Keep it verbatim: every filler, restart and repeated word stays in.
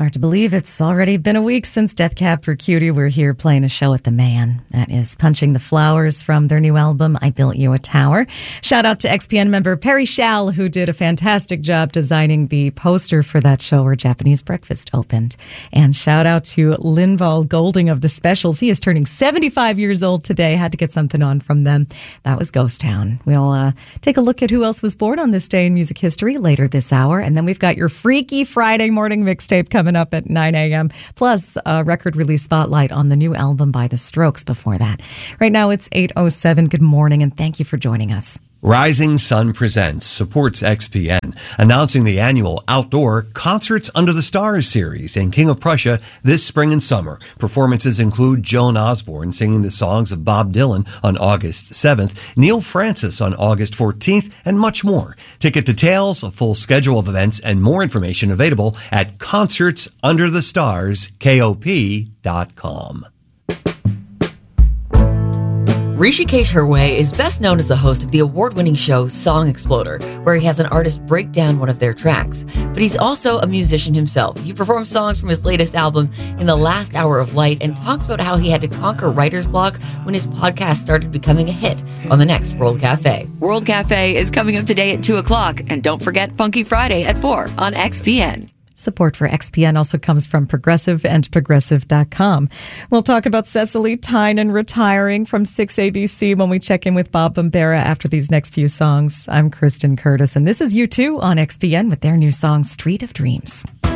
Hard to believe it's already been a week since Death Cab for Cutie. We're here playing a show with the man. That is Punching the Flowers from their new album, I Built You a Tower. Shout out to X P N member Perry Schall, who did a fantastic job designing the poster for that show where Japanese Breakfast opened. And shout out to Linval Golding of The Specials. He is turning seventy-five years old today. Had to get something on from them. That was Ghost Town. We'll uh, take a look at who else was born on this day in music history later this hour. And then we've got your Freaky Friday morning mixtape coming up at nine a.m. Plus a record release spotlight on the new album by The Strokes before that. Right now it's eight oh seven. Good morning and thank you for joining us. Rising Sun Presents supports X P N, announcing the annual outdoor Concerts Under the Stars series in King of Prussia this spring and summer. Performances include Joan Osborne singing the songs of Bob Dylan on August seventh, Neil Francis on August fourteenth, and much more. Ticket details, a full schedule of events, and more information available at concerts under the stars kop dot com. Rishikesh Hirway is best known as the host of the award-winning show Song Exploder, where he has an artist break down one of their tracks. But he's also a musician himself. He performs songs from his latest album, In the Last Hour of Light, and talks about how he had to conquer writer's block when his podcast started becoming a hit on the next World Cafe. World Cafe is coming up today at two o'clock, and don't forget Funky Friday at four on X P N. Support for X P N also comes from Progressive and Progressive dot com. We'll talk about Cecily Tynan retiring from six A B C when we check in with Bob Bombera after these next few songs. I'm Kristen Curtis, and this is U two on X P N with their new song, Street of Dreams.